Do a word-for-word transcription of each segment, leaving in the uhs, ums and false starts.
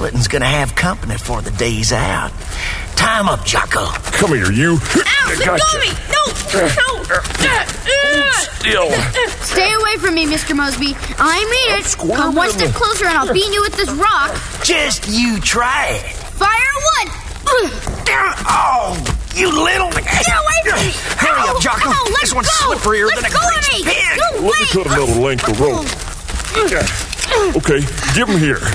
Shackleton's gonna have company for the day's out. Tie him up, Jocko. Come here, you. Ow, let go of me! No, no! Still. Stay away from me, Mister Mosby. I mean it. Come one step closer and I'll beat you with this rock. Just you try it. Fire one! Oh, you little... Get away from me! Hurry Ow, up, Jocko. ow, let This one's go. slipperier Let than a go of greased me. pig. No Let me way. cut another length of rope. Okay, give him here.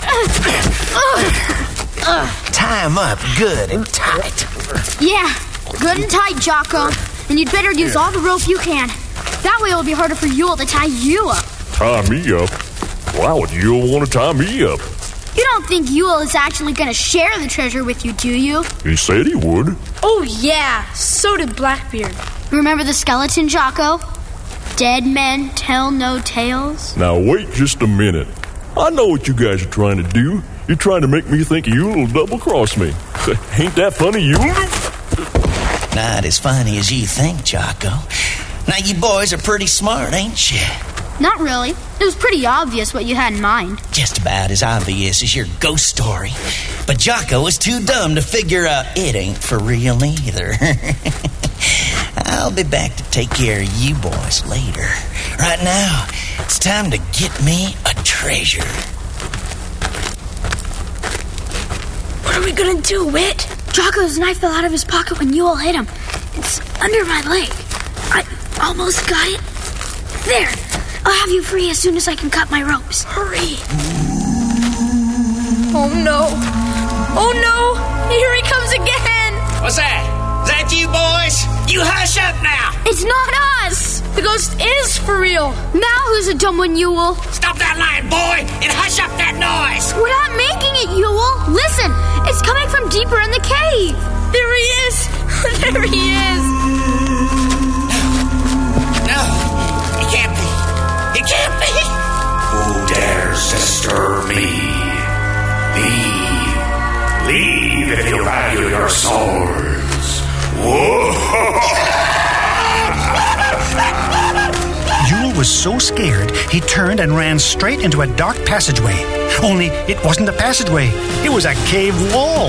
Tie him up good and tight. Yeah, good and tight, Jocko. And you'd better use all the rope you can. That way it'll be harder for Yule to tie you up. Tie me up? Why would you want to tie me up? You don't think Yule is actually going to share the treasure with you, do you? He said he would. Oh, yeah. So did Blackbeard. Remember the skeleton, Jocko? Dead men tell no tales. Now wait just a minute. I know what you guys are trying to do. You're trying to make me think Yule'll double-cross me. Ain't that funny, Yule? Not as funny as you think, Jocko. Now, you boys are pretty smart, ain't you? Not really. It was pretty obvious what you had in mind. Just about as obvious as your ghost story. But Jocko was too dumb to figure out it ain't for real either. I'll be back to take care of you boys later. Right now, it's time to get me a treasure. What are we gonna do, Whit? Jocko's knife fell out of his pocket when Yule hit him. It's under my leg. I almost got it. There. I'll have you free as soon as I can cut my ropes. Hurry. Oh, no. Oh, no. Here he comes again. What's that? Is that you boys? You hush up now. It's not us. The ghost is for real. Now who's a dumb one, Yule? Stop that lying, boy, and hush up that noise. We're not making it, Yule. Listen, it's coming from deeper in the cave. There he is. There he is. No, it can't be. It can't be. Who dares disturb me? Leave. Leave if you value your souls. Yule was so scared, he turned and ran straight into a dark passageway. Only it wasn't a passageway. It was a cave wall.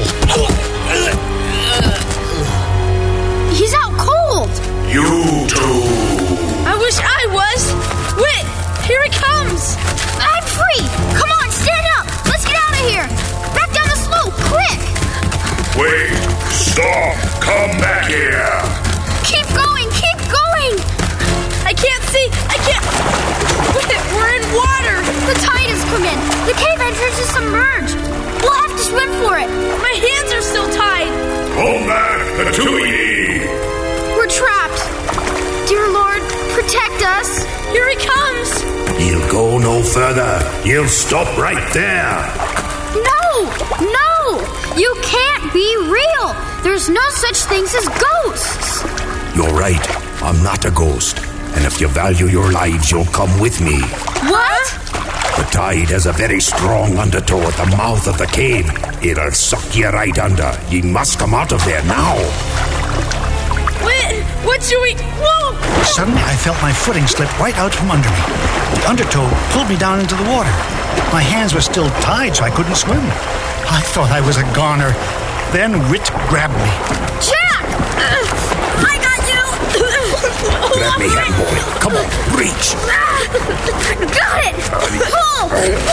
He's out cold. You too. I wish I was. Whit, here he comes. I'm free. Come on, stand up. Let's get out of here. Back down the slope, quick. Wait. Stop. Come back here. Keep going, keep going. I can't see. I can't. Whit, we're in water. The tide has come in. The cave entrance is submerged. We'll have to swim for it. My hands are still tied. Hold back, the two of ye. We're trapped. Dear Lord, protect us. Here he comes. You'll go no further. You'll stop right there. No, no. You can't be real. There's no such things as ghosts. You're right. I'm not a ghost. And if you value your lives, you'll come with me. What? The tide has a very strong undertow at the mouth of the cave. It'll suck you right under. You must come out of there now. Whit, what should we... Whoa! Suddenly, I felt my footing slip right out from under me. The undertow pulled me down into the water. My hands were still tied, so I couldn't swim. I thought I was a goner. Then Whit grabbed me. Jack! Uh, I got you! Grab me hand, boy. Come on, reach. Got it! Pull!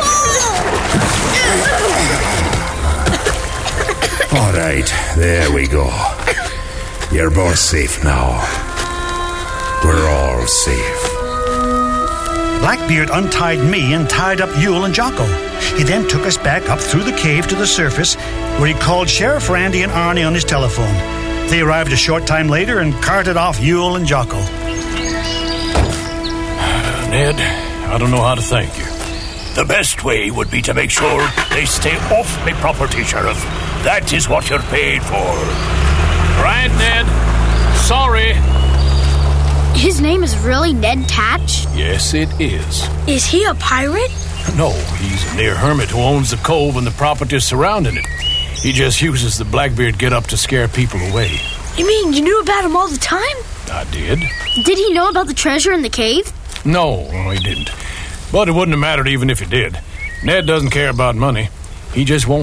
Pull! All right, there we go. You're both safe now. We're all safe. Blackbeard untied me and tied up Yule and Jocko. He then took us back up through the cave to the surface, where he called Sheriff Randy and Arnie on his telephone. They arrived a short time later and carted off Yule and Jocko. Ned, I don't know how to thank you. The best way would be to make sure they stay off my property, Sheriff. That is what you're paid for. Right, Ned. Sorry. His name is really Ned Tatch? Yes, it is. Is he a pirate? No, he's a near hermit who owns the cove and the properties surrounding it. He just uses the Blackbeard get-up to scare people away. You mean you knew about him all the time? I did. Did he know about the treasure in the cave? No, he didn't. But it wouldn't have mattered even if he did. Ned doesn't care about money. He just won't